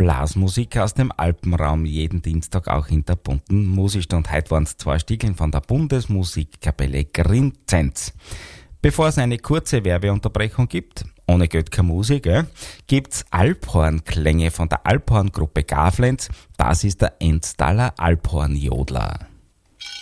Blasmusik aus dem Alpenraum, jeden Dienstag auch in der bunten Musikstunde. Heute waren es 2 Stückchen von der Bundesmusikkapelle Grinzenz. Bevor es eine kurze Werbeunterbrechung gibt, ohne Geld keine Musik, gibt's Alphornklänge von der Alphorngruppe Gaflenz. Das ist der Enztaler Alphornjodler.